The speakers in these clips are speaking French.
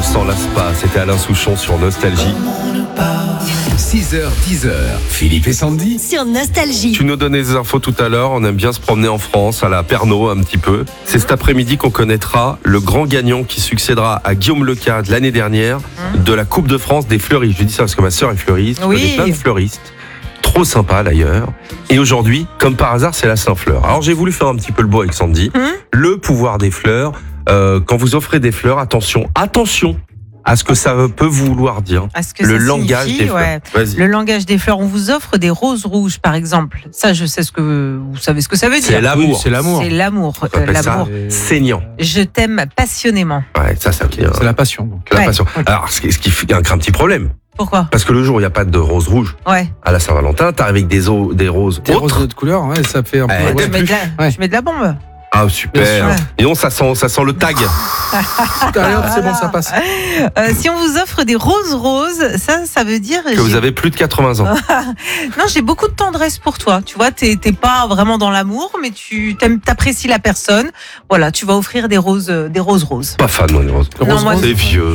ne s'en lasse pas. C'était Alain Souchon sur Nostalgie. 6h, 10h, Philippe et Sandy. Sur Nostalgie. Tu nous donnais des infos tout à l'heure. On aime bien se promener en France, à la Pernod un petit peu. C'est cet après-midi qu'on connaîtra le grand gagnant qui succédera à Guillaume Leca de l'année dernière de la Coupe de France des fleuristes. Je dis ça parce que ma sœur est fleuriste. Je connais plein de fleuristes. Trop sympa d'ailleurs. Et aujourd'hui, comme par hasard, c'est la Saint-Fleur. Alors j'ai voulu faire un petit peu le beau avec Sandy. Le pouvoir des fleurs. Quand vous offrez des fleurs, attention à ce que ça peut vouloir dire. Le langage des fleurs. Ouais. Vas-y. Le langage des fleurs. On vous offre des roses rouges, par exemple. Ça, je sais vous savez ce que ça veut dire. C'est l'amour. C'est l'amour. C'est l'amour. On appelle ça L'amour. saignant. Je t'aime passionnément. Ouais, ça veut dire C'est la passion. Donc. la Ouais. passion. Alors, ce qui fait un petit problème. Pourquoi? Parce que le jour où il n'y a pas de rose rouge Ouais. à la Saint-Valentin, t'arrives avec des roses Des autres. roses d'autres couleurs, ouais, ça fait un peu. Ouais, ouais. Je mets de la bombe. Ah, super. Bien sûr. Et non, ça sent le tag. Allez, hop, c'est bon, ça passe. Si on vous offre des roses, ça veut dire Que vous avez plus de 80 ans. non, j'ai beaucoup de tendresse pour toi. Tu vois, t'es pas vraiment dans l'amour, mais t'apprécies la personne. Voilà, tu vas offrir des roses roses. Pas fan, moi, les roses. Non, moi, C'est vieux.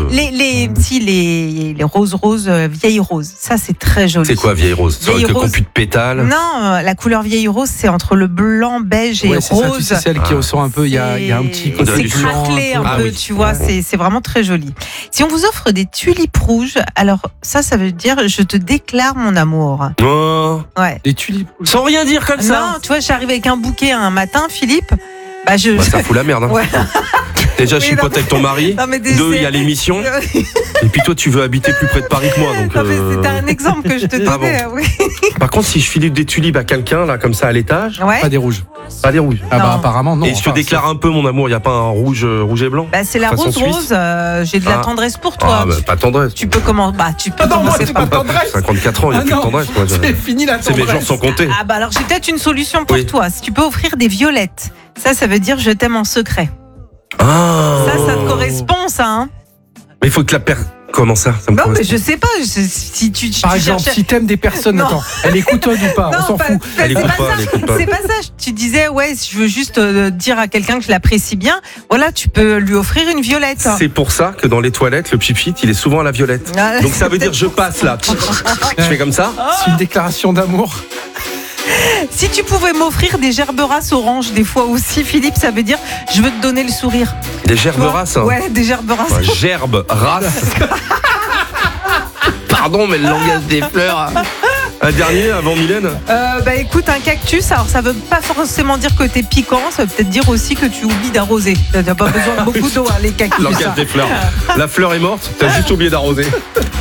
Les roses vieilles roses. Ça, c'est très joli. C'est quoi, vieille rose? C'est Vieille avec le rose. plus de pétales. Non, la couleur vieille rose, c'est entre le blanc, beige et Ouais, c'est ça, rose. tu sais, celle qui ressort un peu, il y a un petit C'est- côté c'est du craquelé blanc, un un peu, peu. Ah tu vois, oui. c'est vraiment très joli. Si on vous offre des tulipes rouges, alors ça veut dire je te déclare mon amour. Oh, Ouais. Des tulipes. sans rien dire comme ça. Non, tu vois, j'arrive avec un bouquet un matin, Philippe. Bah, Bah, ça fout la merde. Hein. Ouais. Déjà, je Oui, suis non, pote avec ton mari. Non, mais Deux, il y a l'émission. Et puis toi, tu veux habiter plus près de Paris que moi. Donc, Non, mais c'était un exemple que je te donnais. Ah bon. Oui. Par contre, si je file des tulipes à quelqu'un, là, comme ça, à l'étage, Ouais. Pas des rouges. pas des rouges. Ah bah Non. apparemment non. Et je te Enfin, déclare un peu mon amour. Il n'y a pas un rouge et blanc? Bah, c'est la Façon rose suisse. rose. J'ai de la Ah. tendresse pour toi. Ah, bah, pas tendresse. Tu peux comment tu peux non, moi, commencer c'est par. pas tendresse. 54 ans, il n'y a Ah plus de non, tendresse. Moi, c'est fini la c'est mes tendresse. jours sont comptés. Ah bah alors j'ai peut-être une solution pour Oui. toi. Si tu peux offrir des violettes, ça veut dire je t'aime en secret. Ah. Ça te correspond, ça, hein? Mais il faut que la paire. Comment ça? Ça me Non, mais correspond. je sais pas. Si tu Par tu exemple, cherchais- si t'aimes des personnes, Non. attends, elle écoute ou pas, on s'en pas- fout. c'est Elle pas écoute pas, ça. elle écoute pas. C'est pas ça. Tu disais, ouais, si je veux juste dire à quelqu'un que je l'apprécie bien, voilà, tu peux lui offrir une violette. C'est pour ça que dans les toilettes, le pchit il est souvent à la violette. Ah, Donc ça veut dire je passe là. Je fais comme ça. C'est une déclaration d'amour. Si tu pouvais m'offrir des gerberasses oranges des fois aussi, Philippe, ça veut dire je veux te donner le sourire. Des gerbes races. Hein. Ouais, des gerberasses. Enfin, gerbe, race. Pardon, mais le langage des fleurs. Un dernier avant Mylène. Bah écoute, un cactus, alors ça veut pas forcément dire que t'es piquant, ça veut peut-être dire aussi que tu oublies d'arroser. T'as pas besoin de beaucoup d'eau, hein, les cactus. Langage des fleurs. La fleur est morte, t'as juste oublié d'arroser.